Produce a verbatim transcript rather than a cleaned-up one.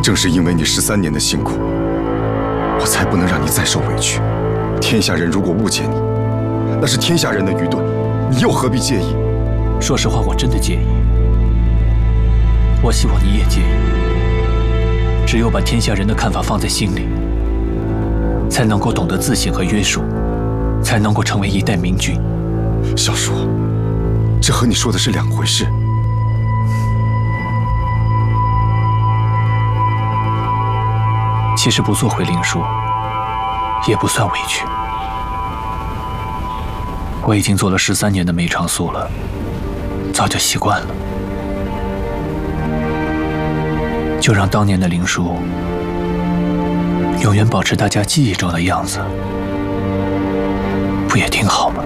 正是因为你十三年的辛苦，我才不能让你再受委屈。天下人如果误解你，那是天下人的愚钝，你又何必介意？ 说实话，我真的介意。我希望你也介意。只有把天下人的看法放在心里，才能够懂得自省和约束，才能够成为一代明君。 小叔，这和你说的是两回事。 其实不做回灵书，也不算委屈。我已经做了十三年的梅长苏了，早就习惯了。就让当年的灵书永远保持大家记忆中的样子，不也挺好吗？